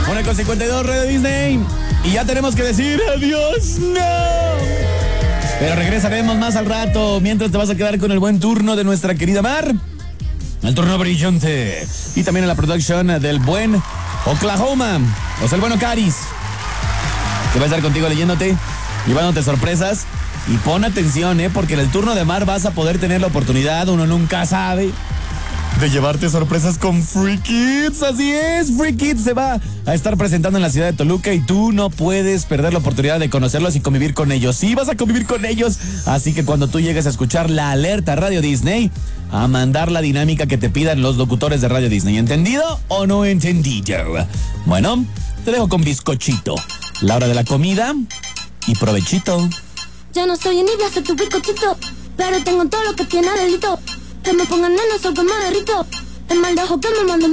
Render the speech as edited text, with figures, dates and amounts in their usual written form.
1:52, Radio Disney. Y ya tenemos que decir adiós. ¡No! Pero regresaremos más al rato. Mientras te vas a quedar con el buen turno de nuestra querida Mar. El turno brillante. Y también en la producción del buen Oklahoma. O sea, el bueno Caris. Que va a estar contigo leyéndote, llevándote sorpresas. Y pon atención, porque en el turno de Mar vas a poder tener la oportunidad, uno nunca sabe, de llevarte sorpresas con Free Kids. Así es, Free Kids se va a estar presentando en la ciudad de Toluca y tú no puedes perder la oportunidad de conocerlos y convivir con ellos. Sí, vas a convivir con ellos. Así que cuando tú llegues a escuchar la alerta Radio Disney, a mandar la dinámica que te pidan los locutores de Radio Disney. ¿Entendido o no entendido? Bueno, te dejo con bizcochito. La hora de la comida y provechito. Ya no soy envidia, soy tu bizcochito, pero tengo todo lo que tiene delito. Que me pongan nenos o que me derrito. El mal de ojo que me mando